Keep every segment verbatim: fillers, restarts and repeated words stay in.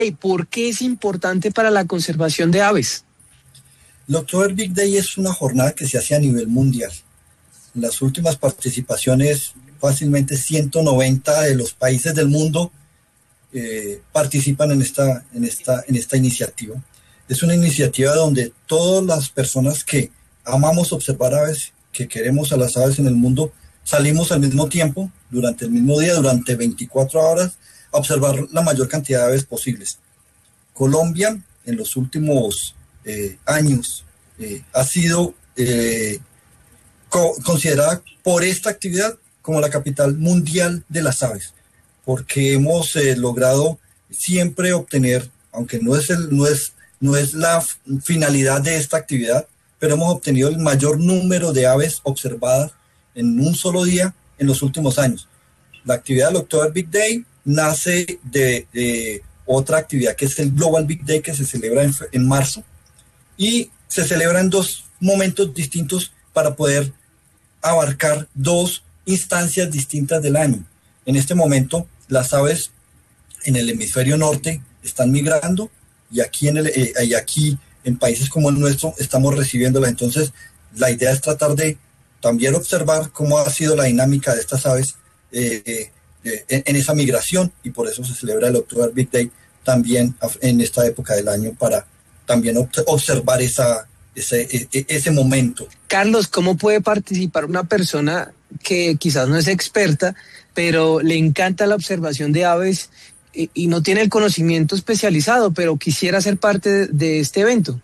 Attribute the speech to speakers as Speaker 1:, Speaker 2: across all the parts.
Speaker 1: Day. ¿Por qué es importante para la conservación de aves?
Speaker 2: El October Big Day es una jornada que se hace a nivel mundial. En las últimas participaciones, fácilmente ciento noventa de los países del mundo eh, participan en esta, en, esta, en esta iniciativa. Es una iniciativa donde todas las personas que amamos observar aves, que queremos a las aves en el mundo, salimos al mismo tiempo, durante el mismo día, durante veinticuatro horas, a observar la mayor cantidad de aves posibles. Colombia, en los últimos eh, años, eh, ha sido eh, co- considerada por esta actividad como la capital mundial de las aves, porque hemos eh, logrado siempre obtener, aunque no es, el, no, es, no es la finalidad de esta actividad, pero hemos obtenido el mayor número de aves observadas en un solo día en los últimos años. La actividad del October Big Day nace de, de otra actividad que es el Global Big Day, que se celebra en, en marzo, y se celebra en dos momentos distintos para poder abarcar dos instancias distintas del año. En este momento, las aves en el hemisferio norte están migrando y aquí en, el, eh, y aquí en países como el nuestro estamos recibiéndolas. Entonces, la idea es tratar de también observar cómo ha sido la dinámica de estas aves eh, eh, en, en esa migración, y por eso se celebra el October Big Day también en esta época del año, para también observar esa, ese, ese momento.
Speaker 1: Carlos, ¿cómo puede participar una persona que quizás no es experta, pero le encanta la observación de aves y, y no tiene el conocimiento especializado, pero quisiera ser parte de, de este evento?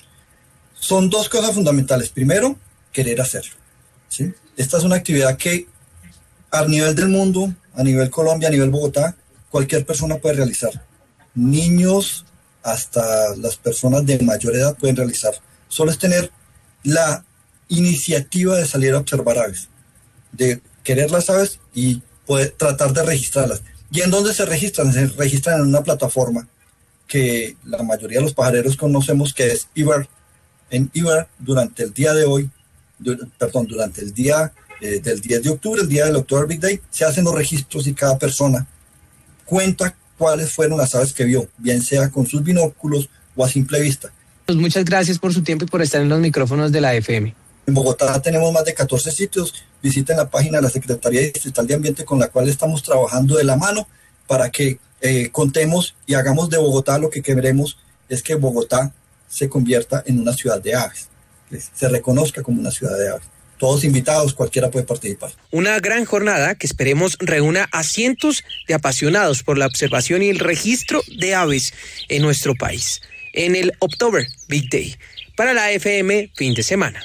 Speaker 2: Son dos cosas fundamentales. Primero, querer hacerlo, ¿sí? Esta es una actividad que a nivel del mundo, a nivel Colombia, a nivel Bogotá, cualquier persona puede realizar. Niños hasta las personas de mayor edad pueden realizar. Solo es tener la iniciativa de salir a observar aves, de querer las aves y poder tratar de registrarlas. ¿Y en dónde se registran? Se registran en una plataforma que la mayoría de los pajareros conocemos, que es eBird. En eBird, durante el día de hoy, du- perdón, durante el día eh, del diez de octubre, el día del October Big Day, se hacen los registros y cada persona cuenta cuáles fueron las aves que vio, bien sea con sus binóculos o a simple vista.
Speaker 1: Pues muchas gracias por su tiempo y por estar en los micrófonos de la F M.
Speaker 2: En Bogotá tenemos más de catorce sitios. Visiten la página de la Secretaría Distrital de Ambiente, con la cual estamos trabajando de la mano para que eh, contemos y hagamos de Bogotá lo que queremos, es que Bogotá se convierta en una ciudad de aves, que se reconozca como una ciudad de aves. Todos invitados, cualquiera puede participar.
Speaker 1: Una gran jornada que esperemos reúna a cientos de apasionados por la observación y el registro de aves en nuestro país, en el October Big Day. Para la F M, fin de semana.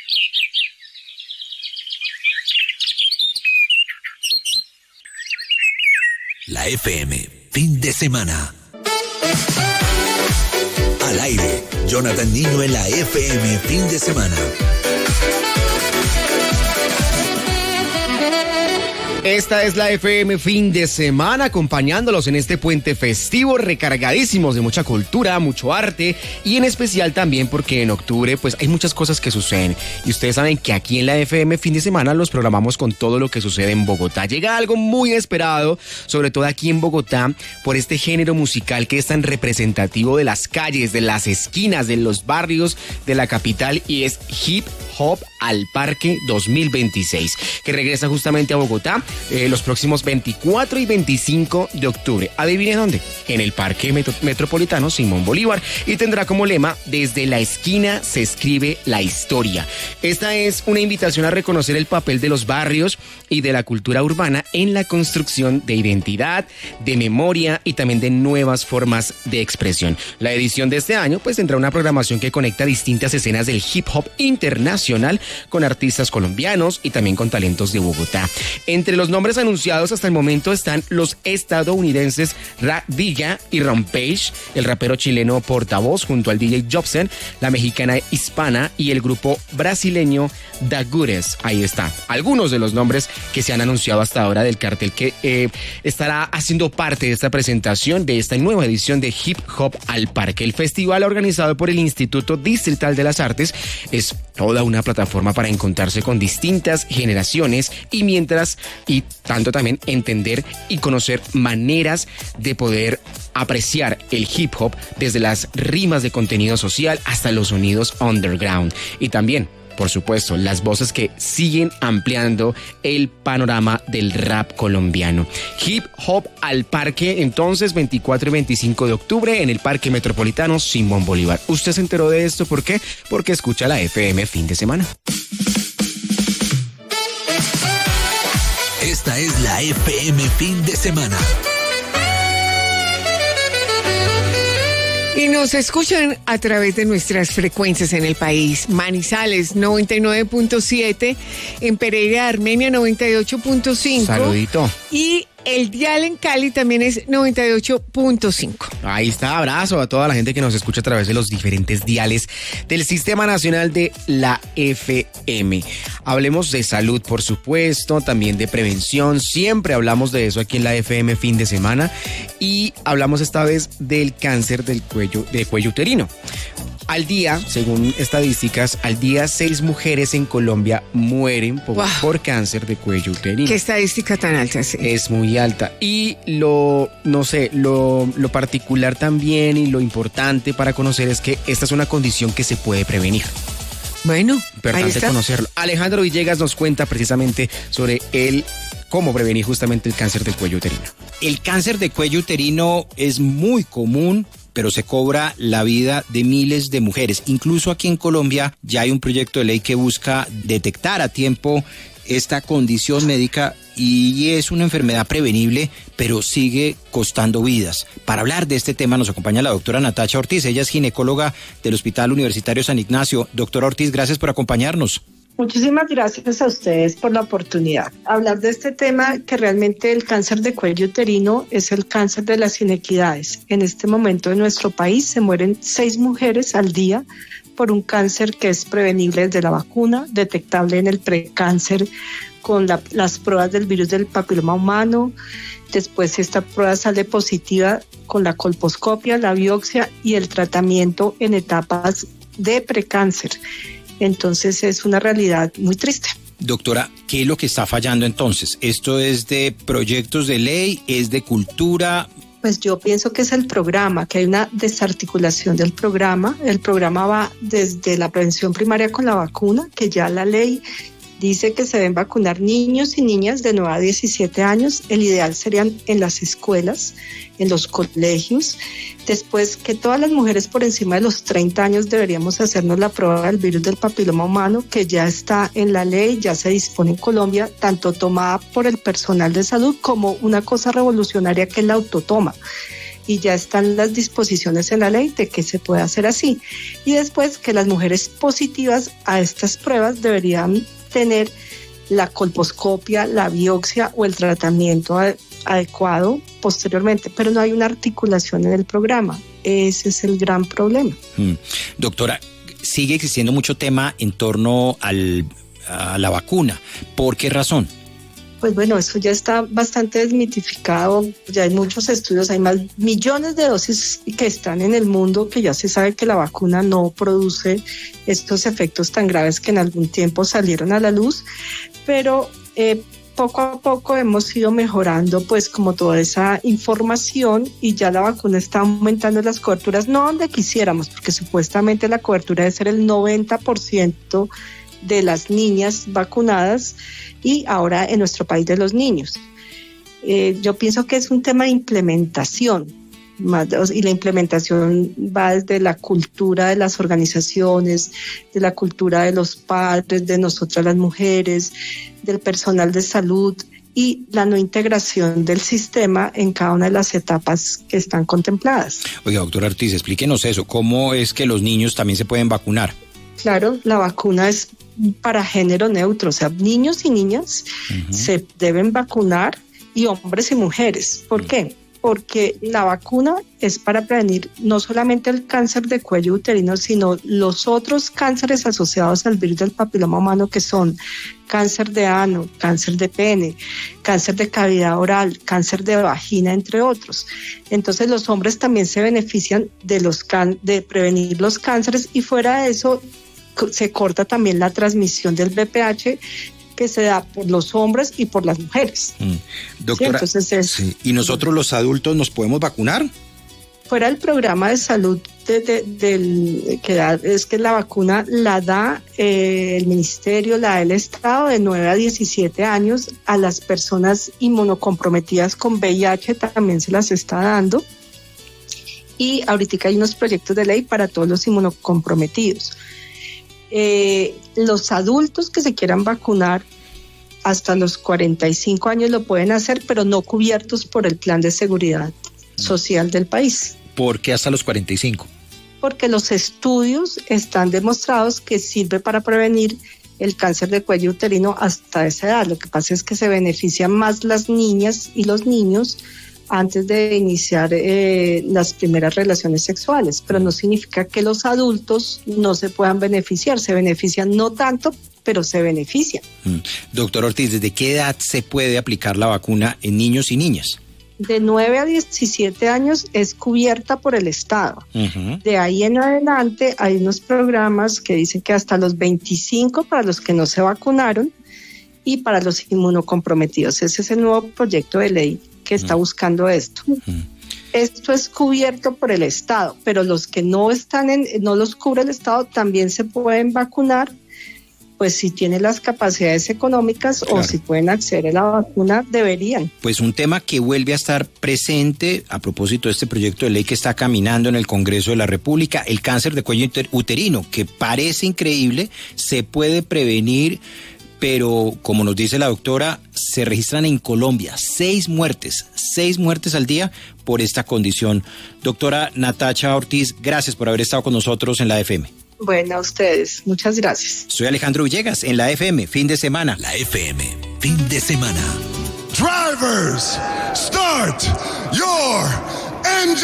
Speaker 3: La F M, fin de semana. Al aire, Jonathan Niño en la F M, fin de semana.
Speaker 4: Esta es la F M fin de semana, acompañándolos en este puente festivo, recargadísimos de mucha cultura, mucho arte, y en especial también porque en octubre pues hay muchas cosas que suceden, y ustedes saben que aquí en la F M fin de semana los programamos con todo lo que sucede en Bogotá. Llega algo muy esperado, sobre todo aquí en Bogotá, por este género musical que es tan representativo de las calles, de las esquinas, de los barrios de la capital, y es Hip Hop al Parque dos mil veintiséis, que regresa justamente a Bogotá eh, los próximos veinticuatro y veinticinco de octubre. ¿Adivinen dónde? En el Parque Metro- Metropolitano Simón Bolívar, y tendrá como lema: desde la esquina se escribe la historia. Esta es una invitación a reconocer el papel de los barrios y de la cultura urbana en la construcción de identidad, de memoria y también de nuevas formas de expresión. La edición de este año pues tendrá una programación que conecta distintas escenas del hip hop internacional con artistas colombianos y también con talentos de Bogotá. Entre los nombres anunciados hasta el momento están los estadounidenses Ra Dilla y Rampage, el rapero chileno Portavoz junto al D J Jobsen, la mexicana Hispana y el grupo brasileño Dagures. Ahí está, algunos de los nombres que se han anunciado hasta ahora del cartel que eh, estará haciendo parte de esta presentación de esta nueva edición de Hip Hop al Parque. El festival organizado por el Instituto Distrital de las Artes es toda una una plataforma para encontrarse con distintas generaciones y mientras, y tanto también entender y conocer maneras de poder apreciar el hip hop desde las rimas de contenido social hasta los sonidos underground. Y también, por supuesto, las voces que siguen ampliando el panorama del rap colombiano. Hip Hop al Parque, entonces, veinticuatro y veinticinco de octubre en el Parque Metropolitano Simón Bolívar. ¿Usted se enteró de esto? ¿Por qué? Porque escucha la F M Fin de Semana.
Speaker 3: Esta es la F M Fin de Semana.
Speaker 5: Y nos escuchan a través de nuestras frecuencias en el país. Manizales noventa y nueve punto siete, en Pereira, Armenia noventa y ocho punto cinco.
Speaker 4: Saludito.
Speaker 5: Y el dial en Cali también es noventa y ocho punto cinco.
Speaker 4: Ahí está, abrazo a toda la gente que nos escucha a través de los diferentes diales del Sistema Nacional de la F M. Hablemos de salud, por supuesto, también de prevención. Siempre hablamos de eso aquí en la F M Fin de Semana. Y hablamos esta vez del cáncer del cuello, de cuello uterino. Al día, según estadísticas, al día seis mujeres en Colombia mueren por, wow. por cáncer de cuello uterino.
Speaker 5: ¿Qué estadística tan alta? Sí.
Speaker 4: Es muy alta. Y lo, no sé, lo, lo particular también y lo importante para conocer es que esta es una condición que se puede prevenir.
Speaker 5: Bueno,
Speaker 4: importante conocerlo. Alejandro Villegas nos cuenta precisamente sobre el cómo prevenir justamente el cáncer del cuello uterino.
Speaker 6: El cáncer de cuello uterino es muy común, pero se cobra la vida de miles de mujeres. Incluso aquí en Colombia ya hay un proyecto de ley que busca detectar a tiempo esta condición médica y es una enfermedad prevenible, pero sigue costando vidas. Para hablar de este tema nos acompaña la doctora Natacha Ortiz. Ella es ginecóloga del Hospital Universitario San Ignacio. Doctora Ortiz, gracias por acompañarnos.
Speaker 7: Muchísimas gracias a ustedes por la oportunidad. Hablar de este tema, que realmente el cáncer de cuello uterino es el cáncer de las inequidades. En este momento en nuestro país se mueren seis mujeres al día por un cáncer que es prevenible desde la vacuna, detectable en el precáncer con la, las pruebas del virus del papiloma humano. Después, si esta prueba sale positiva, con la colposcopia, la biopsia y el tratamiento en etapas de precáncer. Entonces es una realidad muy triste.
Speaker 6: Doctora, ¿qué es lo que está fallando entonces? ¿Esto es de proyectos de ley? ¿Es de cultura?
Speaker 7: Pues yo pienso que es el programa, que hay una desarticulación del programa. El programa va desde la prevención primaria con la vacuna, que ya la ley dice que se deben vacunar niños y niñas de nueve a diecisiete años. El ideal serían en las escuelas, en los colegios. Después, que todas las mujeres por encima de los treinta años deberíamos hacernos la prueba del virus del papiloma humano, que ya está en la ley, ya se dispone en Colombia, tanto tomada por el personal de salud como una cosa revolucionaria que es la autotoma. Y ya están las disposiciones en la ley de que se puede hacer así. Y después, que las mujeres positivas a estas pruebas deberían tener la colposcopia, la biopsia o el tratamiento a, adecuado posteriormente, pero no hay una articulación en el programa. Ese es el gran problema.
Speaker 6: Hmm. Doctora, sigue existiendo mucho tema en torno al, a la vacuna. ¿Por qué razón?
Speaker 7: Pues bueno, eso ya está bastante desmitificado, ya hay muchos estudios, hay más millones de dosis que están en el mundo, que ya se sabe que la vacuna no produce estos efectos tan graves que en algún tiempo salieron a la luz, pero eh, poco a poco hemos ido mejorando pues como toda esa información y ya la vacuna está aumentando las coberturas, no donde quisiéramos, porque supuestamente la cobertura debe ser el noventa por ciento de las niñas vacunadas y ahora en nuestro país de los niños. Eh, yo pienso que es un tema de implementación más, y la implementación va desde la cultura de las organizaciones, de la cultura de los padres, de nosotras las mujeres, del personal de salud y la no integración del sistema en cada una de las etapas que están contempladas.
Speaker 6: Oiga, doctora Ortiz, explíquenos eso, ¿cómo es que los niños también se pueden vacunar?
Speaker 7: Claro, la vacuna es para género neutro, o sea, niños y niñas uh-huh. se deben vacunar y hombres y mujeres. ¿Por uh-huh. qué? Porque la vacuna es para prevenir no solamente el cáncer de cuello uterino, sino los otros cánceres asociados al virus del papiloma humano, que son cáncer de ano, cáncer de pene, cáncer de cavidad oral, cáncer de vagina, entre otros. Entonces los hombres también se benefician de, los can- de prevenir los cánceres y fuera de eso, se corta también la transmisión del V I H que se da por los hombres y por las mujeres.
Speaker 6: Mm. Doctora,
Speaker 7: ¿sí? Entonces es,
Speaker 6: sí. ¿Y nosotros los adultos nos podemos vacunar?
Speaker 7: Fuera del programa de salud de, de, del, que da, es que la vacuna la da eh, el ministerio, la da el Estado de nueve a diecisiete años. A las personas inmunocomprometidas con V I H también se las está dando. Y ahorita hay unos proyectos de ley para todos los inmunocomprometidos. Eh, los adultos que se quieran vacunar hasta los cuarenta y cinco años lo pueden hacer, pero no cubiertos por el plan de seguridad social del país.
Speaker 6: ¿Por qué hasta los cuarenta y cinco?
Speaker 7: Porque los estudios están demostrados que sirve para prevenir el cáncer de cuello uterino hasta esa edad. Lo que pasa es que se benefician más las niñas y los niños antes de iniciar eh, las primeras relaciones sexuales, pero no significa que los adultos no se puedan beneficiar. Se benefician no tanto, pero se benefician.
Speaker 6: Mm. Doctor Ortiz, ¿desde qué edad se puede aplicar la vacuna en niños y niñas?
Speaker 7: De nueve a diecisiete años es cubierta por el Estado. Uh-huh. De ahí en adelante hay unos programas que dicen que hasta los veinticinco para los que no se vacunaron y para los inmunocomprometidos. Ese es el nuevo proyecto de ley que está uh-huh. buscando esto. Uh-huh. Esto es cubierto por el Estado, pero los que no están en, no los cubre el Estado también se pueden vacunar, pues si tienen las capacidades económicas, claro, o si pueden acceder a la vacuna, deberían.
Speaker 6: Pues un tema que vuelve a estar presente a propósito de este proyecto de ley que está caminando en el Congreso de la República, el cáncer de cuello uterino, que parece increíble, se puede prevenir, pero como nos dice la doctora, se registran en Colombia seis muertes, seis muertes al día por esta condición. Doctora Natacha Ortiz, gracias por haber estado con nosotros en la F M.
Speaker 7: Bueno, a ustedes, muchas gracias.
Speaker 6: Soy Alejandro Villegas en la F M, fin de semana.
Speaker 3: La F M, fin de semana.
Speaker 8: Drivers, start your engine.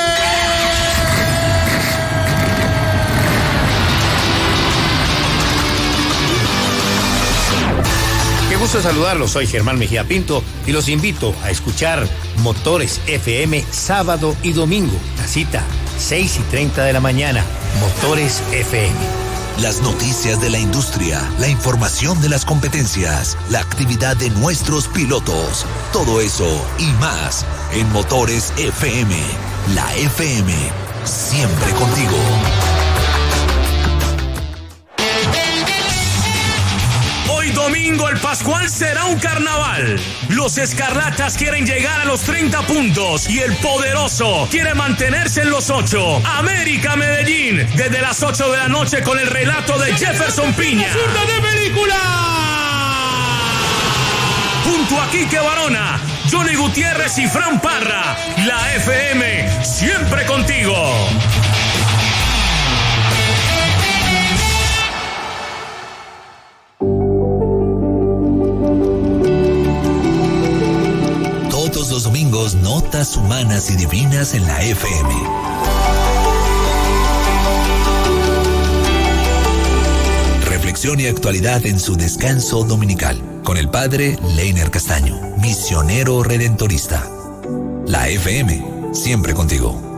Speaker 9: Qué gusto saludarlos, soy Germán Mejía Pinto y los invito a escuchar Motores F M sábado y domingo. La cita, seis y treinta de la mañana, Motores F M.
Speaker 3: Las noticias de la industria, la información de las competencias, la actividad de nuestros pilotos, todo eso y más en Motores F M. La F M, siempre contigo.
Speaker 10: Hoy domingo el Pascual será un carnaval. Los Escarlatas quieren llegar a los treinta puntos y el Poderoso quiere mantenerse en los ocho. América Medellín, desde las ocho de la noche con el relato de Jefferson Piña. ¡De película! Junto a Quique Barona, Johnny Gutiérrez y Fran Parra. La F M, siempre contigo.
Speaker 3: Los domingos, notas humanas y divinas en la F M. Reflexión y actualidad en su descanso dominical, con el padre Leiner Castaño, misionero redentorista. La F M, siempre contigo.